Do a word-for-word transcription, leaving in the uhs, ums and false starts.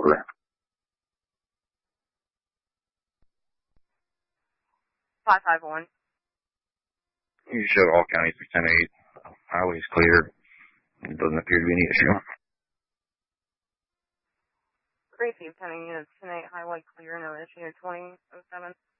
over. five five one. You show all counties for ten eight. Highway's clear. It doesn't appear to be any issue. Receive ten units, ten eight, highway clear, no issue, twenty oh seven.